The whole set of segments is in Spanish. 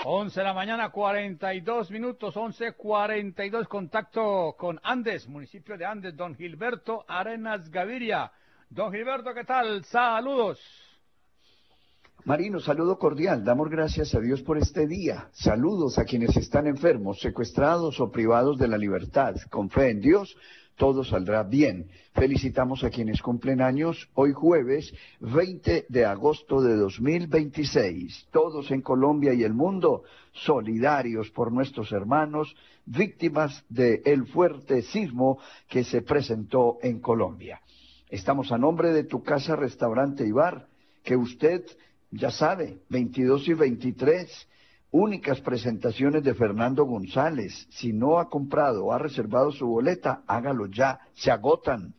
11 de la mañana, 42 minutos, 11:42, contacto con Andes, municipio de Andes, don Gilberto Arenas Gaviria. Don Gilberto, ¿qué tal? Saludos. Marino, saludo cordial. Damos gracias a Dios por este día. Saludos a quienes están enfermos, secuestrados o privados de la libertad. Con fe en Dios, todo saldrá bien. Felicitamos a quienes cumplen años hoy jueves 20 de agosto de 2026. Todos en Colombia y el mundo solidarios por nuestros hermanos víctimas del fuerte sismo que se presentó en Colombia. Estamos a nombre de Tu Casa, Restaurante y Bar, que usted ya sabe, 22 y 23, únicas presentaciones de Fernando González. Si no ha comprado o ha reservado su boleta, hágalo ya, se agotan.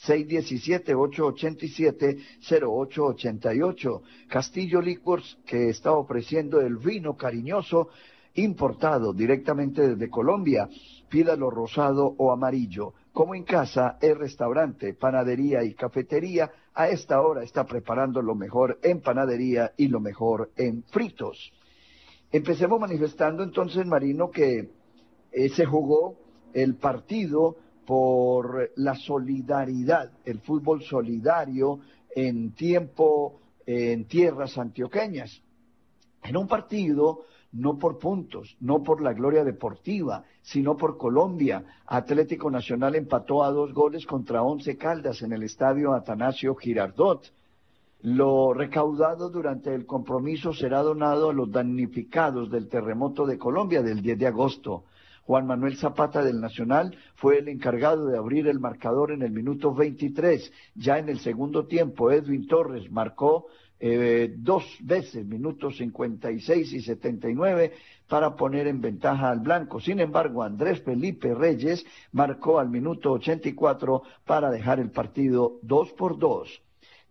617-887-0888. Castillo Liquors, que está ofreciendo el vino cariñoso importado directamente desde Colombia. Pídalo rosado o amarillo. Como en casa, el restaurante, panadería y cafetería a esta hora está preparando lo mejor en panadería y lo mejor en fritos. Empecemos manifestando entonces, Marino, que se jugó el partido por la solidaridad, el fútbol solidario en tierras antioqueñas. En un partido no por puntos, no por la gloria deportiva, sino por Colombia. Atlético Nacional empató a 2 goles contra Once Caldas en el estadio Atanasio Girardot. Lo recaudado durante el compromiso será donado a los damnificados del terremoto de Colombia del 10 de agosto. Juan Manuel Zapata del Nacional fue el encargado de abrir el marcador en el minuto 23. Ya en el segundo tiempo, Edwin Torres marcó 2 veces, minutos 56 y 79, para poner en ventaja al blanco. Sin embargo, Andrés Felipe Reyes marcó al minuto 84 para dejar el partido 2-2.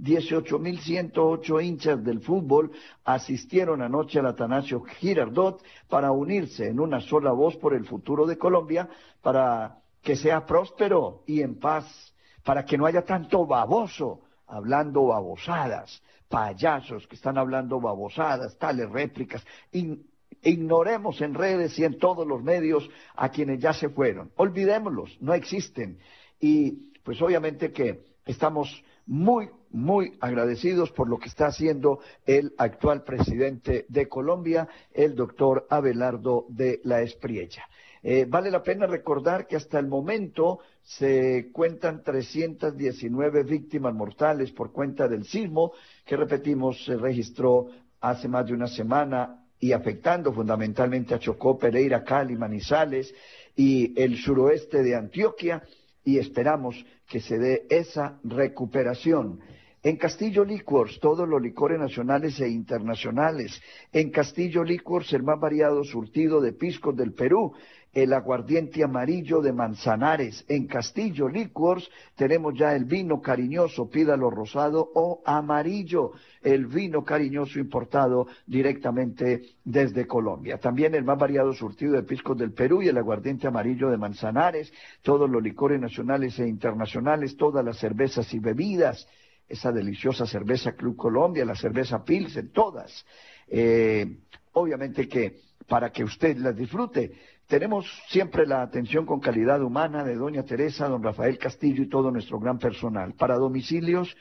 18.108 hinchas del fútbol asistieron anoche al Atanasio Girardot para unirse en una sola voz por el futuro de Colombia, para que sea próspero y en paz, para que no haya tanto baboso hablando babosadas, payasos que están hablando babosadas, tales réplicas. Ignoremos en redes y en todos los medios a quienes ya se fueron. Olvidémoslos, no existen. Y pues obviamente que estamos muy agradecidos por lo que está haciendo el actual presidente de Colombia, el doctor Abelardo de la Espriella. Vale la pena recordar que hasta el momento se cuentan 319 víctimas mortales por cuenta del sismo, que repetimos, se registró hace más de una semana y afectando fundamentalmente a Chocó, Pereira, Cali, Manizales y el suroeste de Antioquia, y esperamos que se dé esa recuperación. En Castillo Liquors, todos los licores nacionales e internacionales. En Castillo Liquors, el más variado surtido de piscos del Perú, el aguardiente amarillo de Manzanares. En Castillo Liquors tenemos ya el vino cariñoso, pídalo rosado o amarillo, el vino cariñoso importado directamente desde Colombia. También el más variado surtido de piscos del Perú y el aguardiente amarillo de Manzanares, todos los licores nacionales e internacionales, todas las cervezas y bebidas, esa deliciosa cerveza Club Colombia, la cerveza Pilsen, todas. Obviamente que para que usted las disfrute, tenemos siempre la atención con calidad humana de doña Teresa, don Rafael Castillo y todo nuestro gran personal. Para domicilios,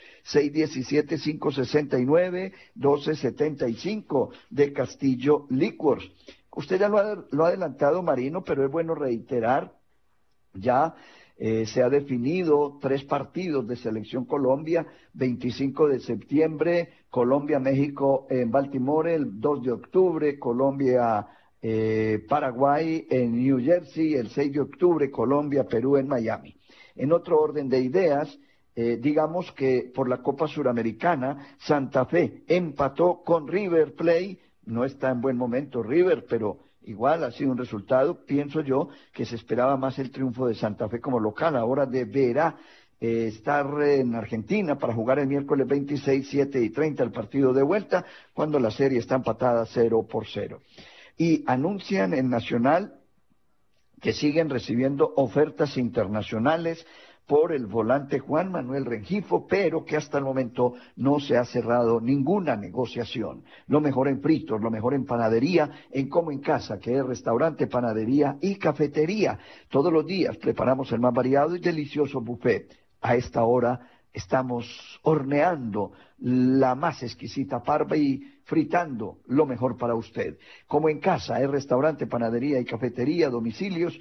617-569-1275 de Castillo Liquors. Usted ya lo ha adelantado, Marino, pero es bueno reiterar, ya se ha definido 3 partidos de Selección Colombia, 25 de septiembre, Colombia-México en Baltimore, el 2 de octubre, Colombia-Paraguay en New Jersey, el 6 de octubre, Colombia-Perú en Miami. En otro orden de ideas, digamos que por la Copa Suramericana, Santa Fe empató con River Plate. No está en buen momento River, pero igual ha sido un resultado, pienso yo, que se esperaba más el triunfo de Santa Fe como local. Ahora deberá estar en Argentina para jugar el miércoles 26, 7 y 30 el partido de vuelta, cuando la serie está empatada 0-0. Y anuncian en Nacional que siguen recibiendo ofertas internacionales por el volante Juan Manuel Rengifo, pero que hasta el momento no se ha cerrado ninguna negociación. Lo mejor en fritos, lo mejor en panadería, en Como en Casa, que es restaurante, panadería y cafetería. Todos los días preparamos el más variado y delicioso buffet. A esta hora estamos horneando la más exquisita parva y fritando lo mejor para usted. Como en Casa, es restaurante, panadería y cafetería, domicilios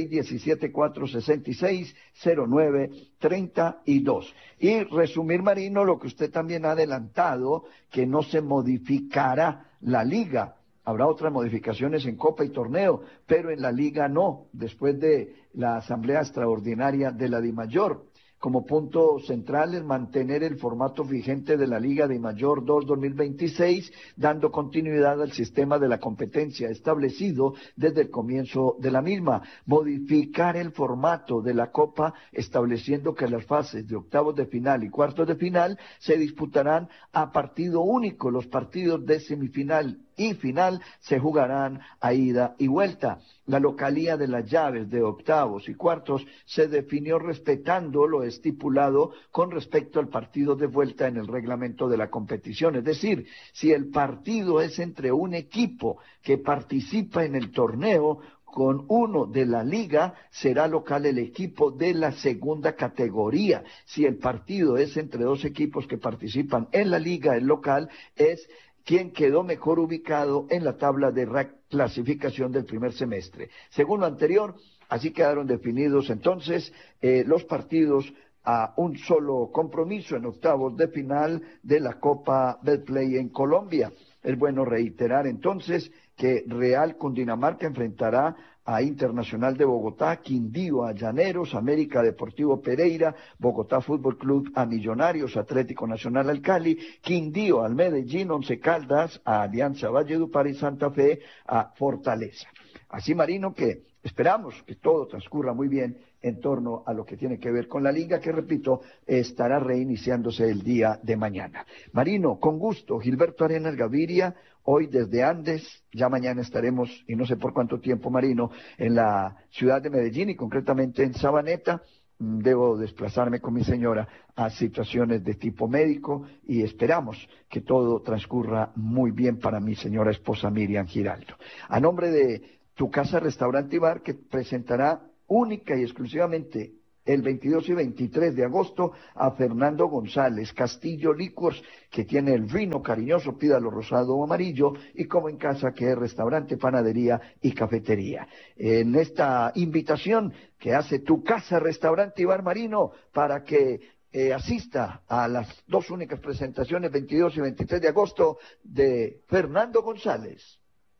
617-466-0932. Y resumir, Marino, lo que usted también ha adelantado, que no se modificará la liga. Habrá otras modificaciones en Copa y Torneo, pero en la liga no, después de la asamblea extraordinaria de la DIMAYOR. Como punto central es mantener el formato vigente de la Liga DIMAYOR 2 2026, dando continuidad al sistema de la competencia establecido desde el comienzo de la misma. Modificar el formato de la Copa, estableciendo que las fases de octavos de final y cuartos de final se disputarán a partido único. Los partidos de semifinal y final se jugarán a ida y vuelta. La localía de las llaves de octavos y cuartos se definió respetando lo estipulado con respecto al partido de vuelta en el reglamento de la competición. Es decir, si el partido es entre un equipo que participa en el torneo con uno de la liga, será local el equipo de la segunda categoría. Si el partido es entre dos equipos que participan en la liga, el local es quien quedó mejor ubicado en la tabla de clasificación del primer semestre. Según lo anterior, así quedaron definidos entonces los partidos a un solo compromiso en octavos de final de la Copa Betplay en Colombia. Es bueno reiterar entonces que Real Cundinamarca enfrentará a Internacional de Bogotá, Quindío a Llaneros, América Deportivo Pereira, Bogotá Fútbol Club a Millonarios, Atlético Nacional al Cali, Quindío al Medellín, Once Caldas a Alianza Valledupar y Santa Fe a Fortaleza. Así, Marino, que esperamos que todo transcurra muy bien en torno a lo que tiene que ver con la liga, que repito, estará reiniciándose el día de mañana. Marino, con gusto, Gilberto Arenas Gaviria, hoy desde Andes, ya mañana estaremos, y no sé por cuánto tiempo, Marino, en la ciudad de Medellín y concretamente en Sabaneta. Debo desplazarme con mi señora a situaciones de tipo médico y esperamos que todo transcurra muy bien para mi señora esposa Miriam Giraldo. A nombre de Tu Casa Restaurante y Bar, que presentará única y exclusivamente el 22 y 23 de agosto a Fernando González, Castillo Liquors, que tiene el vino cariñoso, pídalo rosado o amarillo, y Como en Casa, que es restaurante, panadería y cafetería. En esta invitación que hace Tu Casa Restaurante y Bar, Marino, para que asista a las dos únicas presentaciones, 22 y 23 de agosto, de Fernando González.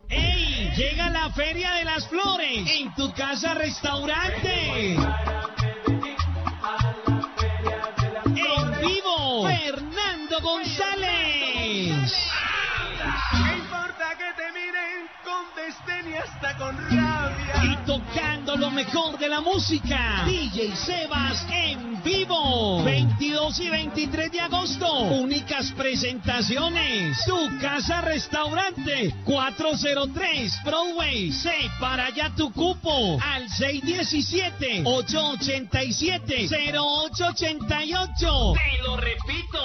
¡Ey! Llega la Feria de las Flores en Tu Casa Restaurante. En vivo, Fernando González. ¿Qué importa que te miren con desdén y hasta con rabia? Y tocando lo mejor de la música, DJ Sebas en vivo. 22 y 23 de agosto, únicas presentaciones. Tu Casa Restaurante, 403 Broadway. Separa ya tu cupo al 617-887-0888. Te lo repito,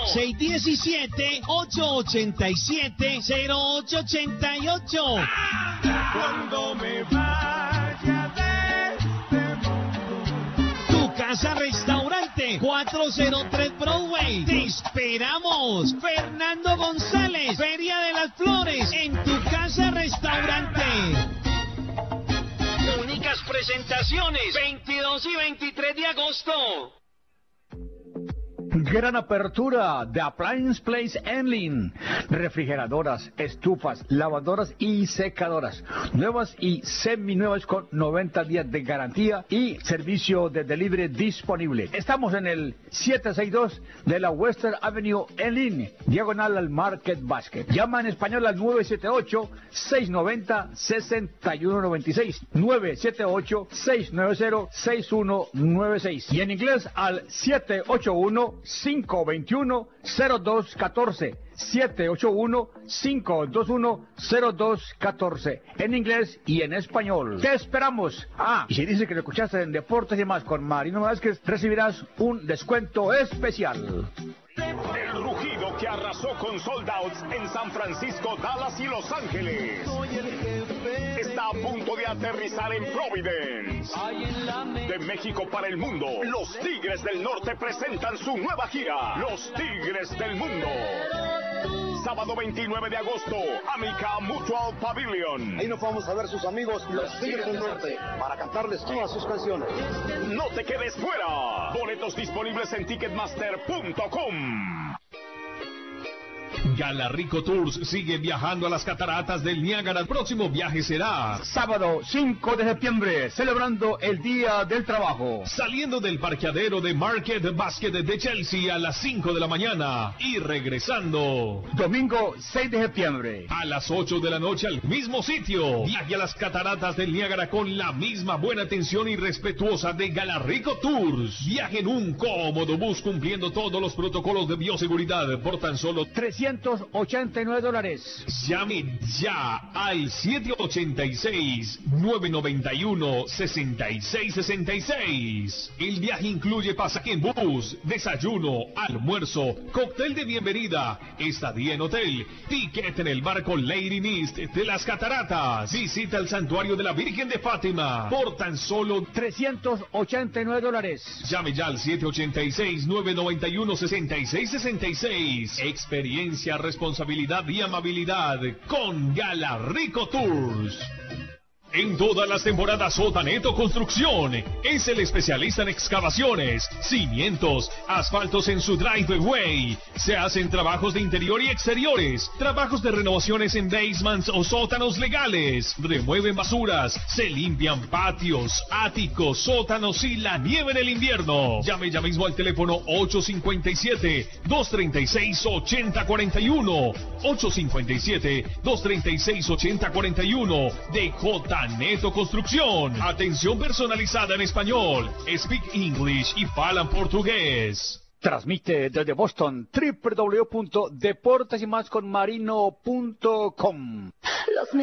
617-887-0888. Cuando me vaya de este mundo. Tu Casa Restaurante, 403 Broadway. Te esperamos. Fernando González, Feria de las Flores en Tu Casa Restaurante. Únicas presentaciones, 22 y 23 de agosto. Gran apertura de Appliance Place Enlin. Refrigeradoras, estufas, lavadoras y secadoras. Nuevas y seminuevas con 90 días de garantía y servicio de delivery disponible. Estamos en el 762 de la Western Avenue Enlin, diagonal al Market Basket. Llama en español al 978-690-6196. 978-690-6196. Y en inglés al 781 781-521-0214. 781-521-0214. En inglés y en español. Te esperamos. Y si dices que lo escuchaste en Deportes y Más con Marino Vázquez, recibirás un descuento especial. El rugido que arrasó con sold outs en San Francisco, Dallas y Los Ángeles está a punto de aterrizar en Providence. De México para el mundo, los Tigres del Norte presentan su nueva gira, Los Tigres del Mundo. Sábado 29 de agosto, Amica Mutual Pavilion. Ahí nos vamos a ver sus amigos, los Tigres del Norte, para cantarles todas sus canciones. No te quedes fuera. Boletos disponibles en Ticketmaster.com. Galarrico Tours sigue viajando a las cataratas del Niágara. El próximo viaje será sábado 5 de septiembre, celebrando el Día del Trabajo. Saliendo del parqueadero de Market Basket de Chelsea a las 5 de la mañana y regresando domingo 6 de septiembre a las 8 de la noche al mismo sitio. Viaje a las cataratas del Niágara con la misma buena atención y respetuosa de Galarrico Tours. Viaje en un cómodo bus cumpliendo todos los protocolos de bioseguridad por tan solo $389. Llame ya al 786-991-6666. El viaje incluye pasaje en bus, desayuno, almuerzo, cóctel de bienvenida, estadía en hotel, ticket en el barco Lady Mist de las Cataratas, visita al santuario de la Virgen de Fátima por tan solo $389. Llame ya al 786-991-6666. Experiencia, responsabilidad y amabilidad con Galarrico Tours. En todas las temporadas, Sotaneto Construcción es el especialista en excavaciones, cimientos, asfaltos en su driveway. Se hacen trabajos de interior y exteriores, trabajos de renovaciones en basements o sótanos legales. Remueven basuras, se limpian patios, áticos, sótanos y la nieve en el invierno. Llame ya mismo al teléfono 857-236-8041. 857-236-8041 de Neto Construcción. Atención personalizada en español. Speak English y falan portugués. Transmite desde Boston www.deportesymasconmarino.com.